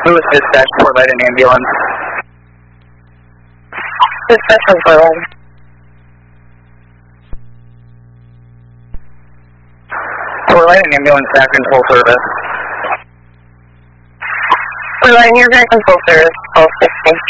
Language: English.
Who is dispatch for light and ambulance? Dispatch from Berlin. For light and ambulance back in full service. Berlin, you're back in full service, 1260.